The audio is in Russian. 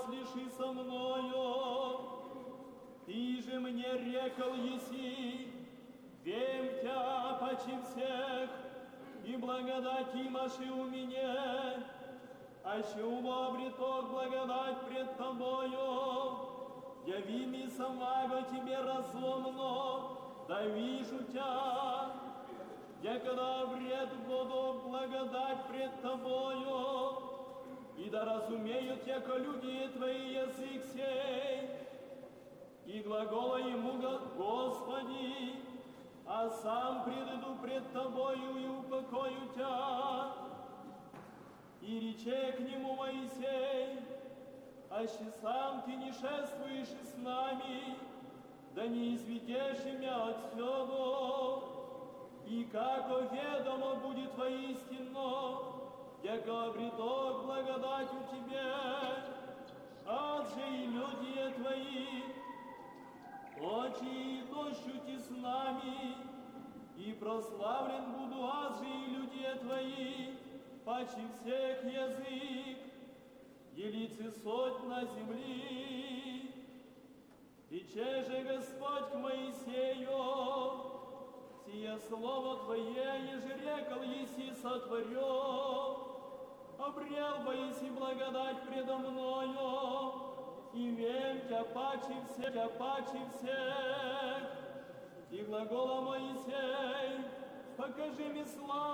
помыслишь со мною. Ты же мне рекал еси, вем тя почи всех, и благодать имаши у меня, аще обреток благодать пред тобою. Яви ми самого тебе разумно, да вижу тя, якогда вред буду благодать пред тобою, и да разумеют, яко люди твои язык сей, и глагола ему Господи, а сам приду пред тобою и упокою тя. И рече к нему Моисей, аще сам ты не шествуешь с нами, да не изведешь имя отсюда, и како ведомо будет воистину, яко обреток благодать у тебе, отже и люди твои, очи и дощути с нами, и прославлен буду аз же и люди твои, паче всех язык, елицы соть на земли. Рече же Господь к Моисею, сие слово Твое, еже рекал еси сотворю, обрел бы еси благодать предо мною, и вем тя паче всех. И глагола Моисей, покажи мне славу